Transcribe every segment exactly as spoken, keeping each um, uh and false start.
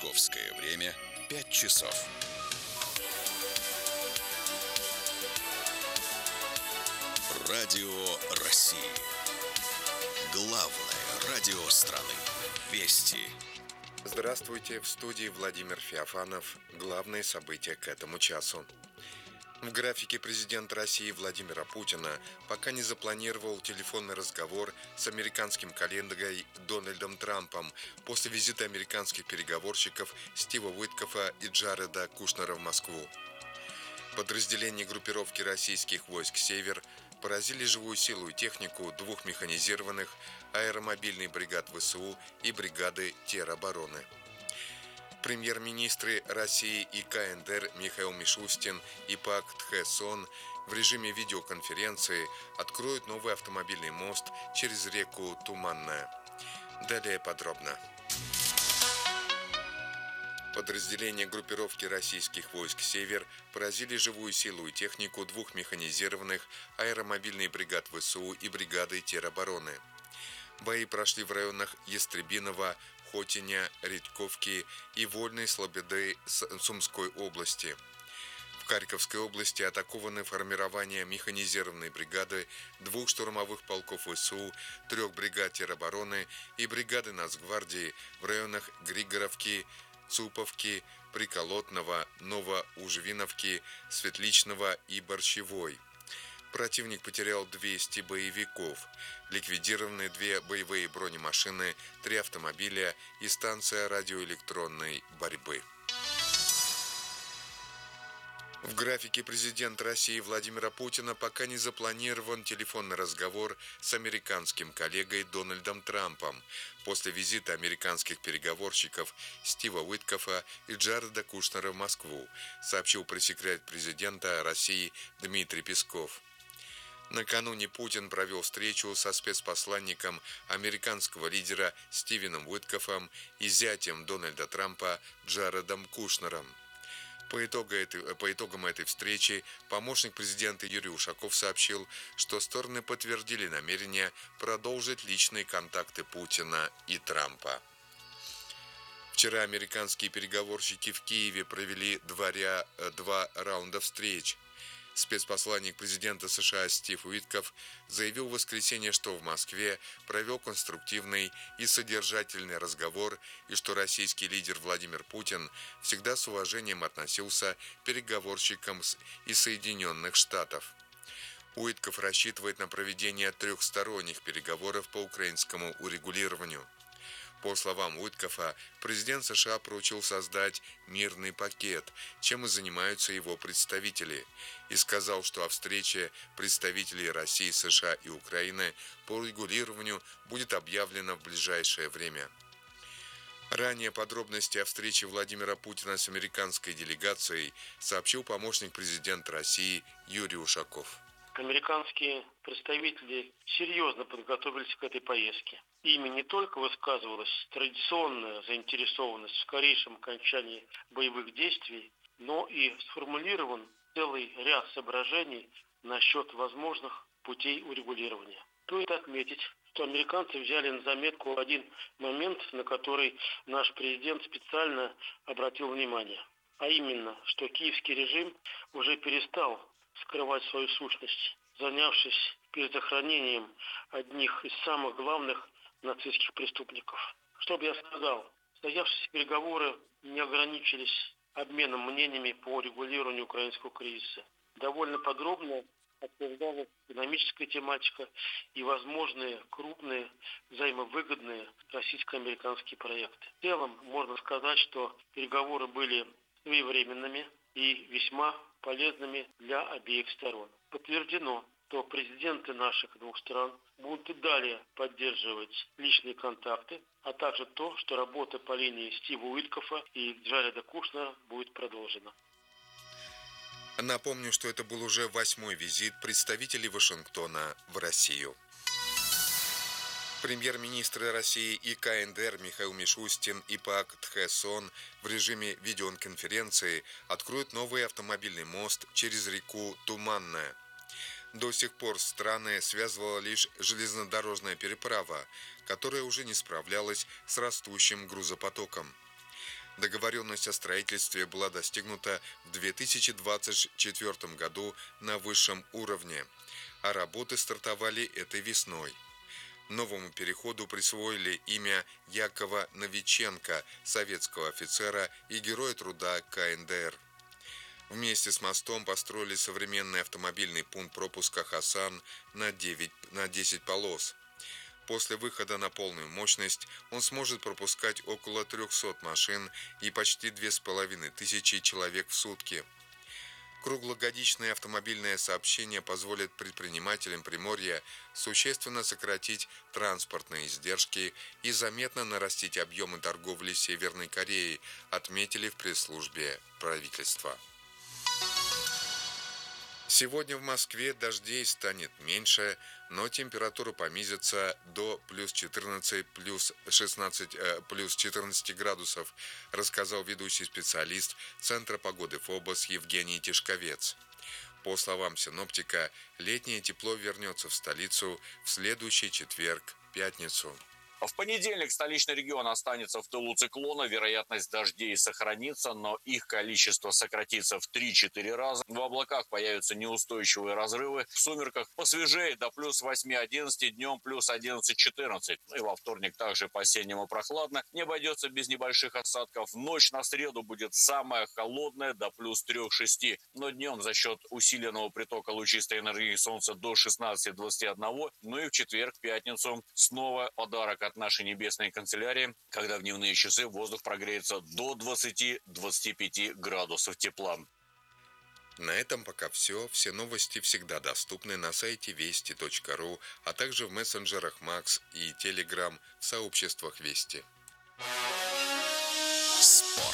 Московское время пять часов. Радио России. Главное радио страны. Вести. Здравствуйте, в студии Владимир Феофанов. Главные события к этому часу. В графике президента России Владимира Путина пока не запланировал телефонный разговор с американским коллегой Дональдом Трампом после визита американских переговорщиков Стива Уиткофа и Джареда Кушнера в Москву. Подразделения группировки российских войск «Север» поразили живую силу и технику двух механизированных аэромобильных бригад ВСУ и бригады теробороны. Премьер-министры России и КНДР Михаил Мишустин и Пак Кхе Сон в режиме видеоконференции откроют новый автомобильный мост через реку Туманная. Далее подробно. Подразделения группировки российских войск «Север» поразили живую силу и технику двух механизированных аэромобильных бригад ВСУ и бригады теробороны. Бои прошли в районах Ястребиного, Хотиня, Редьковки и Вольной Слободы Сумской области. В Харьковской области атакованы формирования механизированной бригады, двух штурмовых полков ВСУ, трех бригад теробороны и бригады Нацгвардии в районах Григоровки, Цуповки, Приколотного, Новоужвиновки, Светличного и Борщевой. Противник потерял двести боевиков. Ликвидированы две боевые бронемашины, три автомобиля и станция радиоэлектронной борьбы. В графике президента России Владимира Путина пока не запланирован телефонный разговор с американским коллегой Дональдом Трампом после визита американских переговорщиков Стива Уиткофа и Джареда Кушнера в Москву, сообщил пресс-секретарь президента России Дмитрий Песков. Накануне Путин провел встречу со спецпосланником американского лидера Стивеном Уиткофом и зятем Дональда Трампа Джаредом Кушнером. По, итогу этой, по итогам этой встречи помощник президента Юрий Ушаков сообщил, что стороны подтвердили намерение продолжить личные контакты Путина и Трампа. Вчера американские переговорщики в Киеве провели два, ря, два раунда встреч. Спецпосланник президента США Стив Уиткоф заявил в воскресенье, что в Москве провел конструктивный и содержательный разговор и что российский лидер Владимир Путин всегда с уважением относился к переговорщикам из Соединенных Штатов. Уиткоф рассчитывает на проведение трехсторонних переговоров по украинскому урегулированию. По словам Уиткофа, президент США поручил создать мирный пакет, чем и занимаются его представители, и сказал, что о встрече представителей России, США и Украины по урегулированию будет объявлено в ближайшее время. Ранее подробности о встрече Владимира Путина с американской делегацией сообщил помощник президента России Юрий Ушаков. Американские представители серьезно подготовились к этой поездке. Ими не только высказывалась традиционная заинтересованность в скорейшем окончании боевых действий, но и сформулирован целый ряд соображений насчет возможных путей урегулирования. Стоит отметить, что американцы взяли на заметку один момент, на который наш президент специально обратил внимание, а именно, что киевский режим уже перестал скрывать свою сущность, занявшись перезахоронением одних из самых главных нацистских преступников. Что бы я сказал, состоявшиеся переговоры не ограничились обменом мнениями по регулированию украинского кризиса. Довольно подробно обсуждалась экономическая тематика и возможные крупные взаимовыгодные российско-американские проекты. В целом можно сказать, что переговоры были своевременными и весьма полезными для обеих сторон. Подтверждено, что президенты наших двух стран будут и далее поддерживать личные контакты, а также то, что работа по линии Стива Уиткофа и Джареда Кушнера будет продолжена. Напомню, что это был уже восьмой визит представителей Вашингтона в Россию. Премьер-министры России и КНДР Михаил Мишустин и Пак Кхе Сон в режиме видеоконференции откроют новый автомобильный мост через реку Туманная. До сих пор страны связывала лишь железнодорожная переправа, которая уже не справлялась с растущим грузопотоком. Договоренность о строительстве была достигнута в две тысячи двадцать четвёртом году на высшем уровне, а работы стартовали этой весной. Новому переходу присвоили имя Якова Новиченко, советского офицера и героя труда ка эн дэ эр. Вместе с мостом построили современный автомобильный пункт пропуска «Хасан» на, девять, на десять полос. После выхода на полную мощность он сможет пропускать около трехсот машин и почти две с половиной тысячи человек в сутки. Круглогодичное автомобильное сообщение позволит предпринимателям Приморья существенно сократить транспортные издержки и заметно нарастить объемы торговли с Северной Кореей, отметили в пресс-службе правительства. Сегодня в Москве дождей станет меньше, но температура понизится до плюс четырнадцати, плюс шестнадцати, э, плюс четырнадцати градусов, рассказал ведущий специалист Центра погоды ФОБОС Евгений Тишковец. По словам синоптика, летнее тепло вернется в столицу в следующий четверг, пятницу. В понедельник столичный регион останется в тылу циклона, вероятность дождей сохранится, но их количество сократится в три-четыре раза. В облаках появятся неустойчивые разрывы, в сумерках посвежее до плюс восьми-одиннадцати, днем плюс одиннадцать-четырнадцать. Ну и во вторник также по-осеннему прохладно, не обойдется без небольших осадков. Ночь на среду будет самая холодная, до плюс трёх-шести, но днем за счет усиленного притока лучистой энергии солнца до шестнадцати-двадцати одного. Ну и в четверг, пятницу снова подарок от нашей небесной канцелярии, когда в дневные часы воздух прогреется до двадцати-двадцати пяти градусов тепла. На этом пока все. Все новости всегда доступны на сайте вести точка ру, а также в мессенджерах Макс и Телеграм в сообществах Вести. Спорт.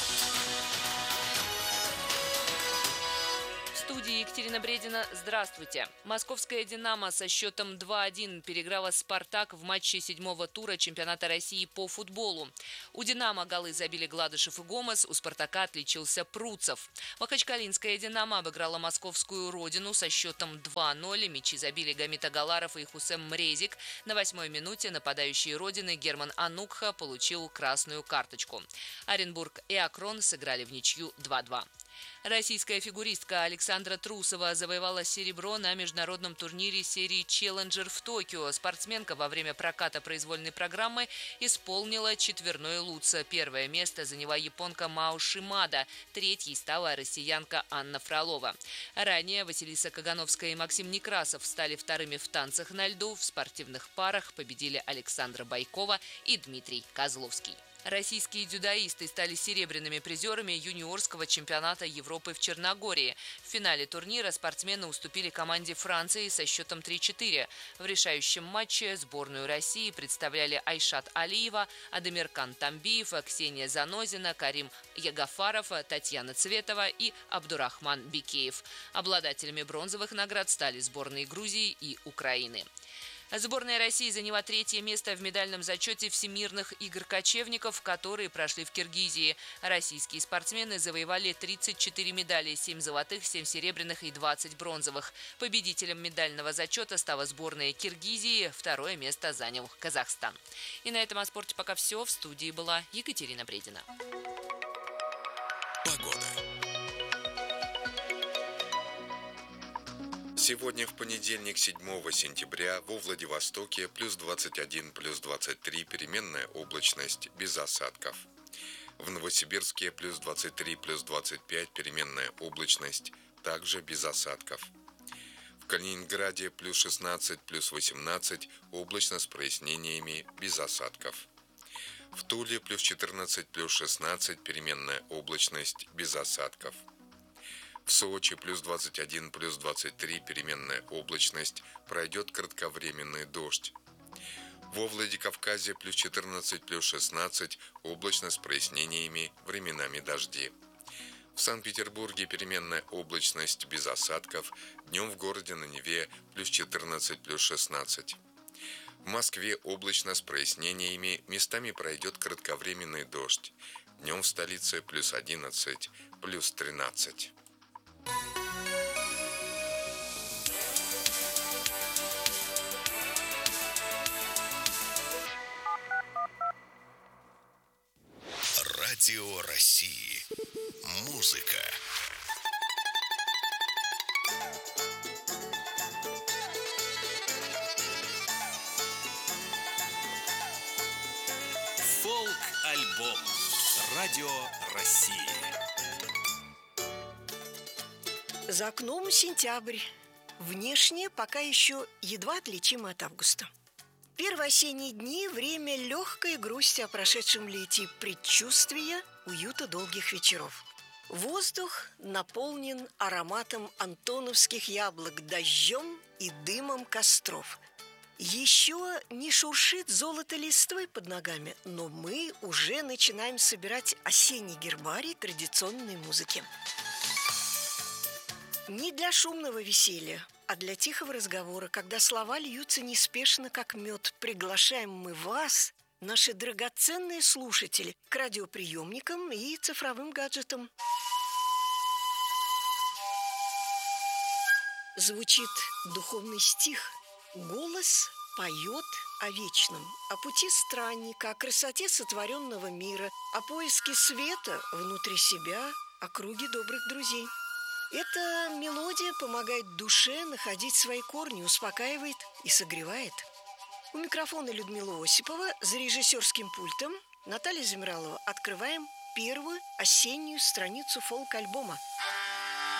В студии Екатерина Бредина. Здравствуйте. Московская «Динамо» со счетом два-один переиграла «Спартак» в матче седьмого тура чемпионата России по футболу. У «Динамо» голы забили Гладышев и Гомес, у «Спартака» отличился Пруцев. Махачкалинская «Динамо» обыграла московскую «Родину» со счетом два-ноль. Мячи забили Гамит Агаларов и Хусем Мрезик. На восьмой минуте нападающий «Родины» Герман Анукха получил красную карточку. Оренбург и Акрон сыграли в ничью два-два. Российская фигуристка Александра Трусова завоевала серебро на международном турнире серии «Челленджер» в Токио. Спортсменка во время проката произвольной программы исполнила четверной луца. Первое место заняла японка Мао Шимада, третьей стала россиянка Анна Фролова. Ранее Василиса Кагановская и Максим Некрасов стали вторыми в танцах на льду. В спортивных парах победили Александра Байкова и Дмитрий Козловский. Российские дзюдоисты стали серебряными призерами юниорского чемпионата Европы в Черногории. В финале турнира спортсмены уступили команде Франции со счетом три-четыре. В решающем матче сборную России представляли Айшат Алиева, Адамиркан Тамбиев, Ксения Занозина, Карим Ягафаров, Татьяна Цветова и Абдурахман Бикеев. Обладателями бронзовых наград стали сборные Грузии и Украины. Сборная России заняла третье место в медальном зачете Всемирных игр кочевников, которые прошли в Киргизии. Российские спортсмены завоевали тридцать четыре медали, семь золотых, семь серебряных и двадцать бронзовых. Победителем медального зачета стала сборная Киргизии, второе место занял Казахстан. И на этом о спорте пока все. В студии была Екатерина Бредина. Погода. Сегодня в понедельник, седьмого сентября, во Владивостоке плюс двадцать один, плюс двадцать три, переменная облачность, без осадков. В Новосибирске плюс двадцать три, плюс двадцать пять, переменная облачность, также без осадков. В Калининграде плюс шестнадцать, плюс восемнадцать, облачно с прояснениями, без осадков. В Туле плюс четырнадцать, плюс шестнадцать, переменная облачность, без осадков. В Сочи плюс двадцать один, плюс двадцать три, переменная облачность, пройдет кратковременный дождь. Во Владикавказе плюс четырнадцать, плюс шестнадцать, облачно с прояснениями, временами дожди. В Санкт-Петербурге переменная облачность без осадков, днем в городе на Неве плюс четырнадцать, плюс шестнадцать. В Москве облачно с прояснениями, местами пройдет кратковременный дождь. Днем в столице плюс одиннадцать, плюс тринадцать. Радио России. Музыка. Фолк-альбом. Радио России. За окном сентябрь. Внешне пока еще едва отличимо от августа. Первые осенние дни – время легкой грусти о прошедшем лете, предчувствия уюта долгих вечеров. Воздух наполнен ароматом антоновских яблок, дождем и дымом костров. Еще не шуршит золото листвы под ногами, но мы уже начинаем собирать осенний гербарий традиционной музыки. Не для шумного веселья, а для тихого разговора, когда слова льются неспешно, как мед, приглашаем мы вас, наши драгоценные слушатели, к радиоприемникам и цифровым гаджетам. Звучит духовный стих. Голос поет о вечном, о пути странника, о красоте сотворенного мира, о поиске света внутри себя, о круге добрых друзей. Эта мелодия помогает душе находить свои корни, успокаивает и согревает. У микрофона Людмила Осипова, за режиссерским пультом Наталья Земралова. Открываем первую осеннюю страницу фолк-альбома.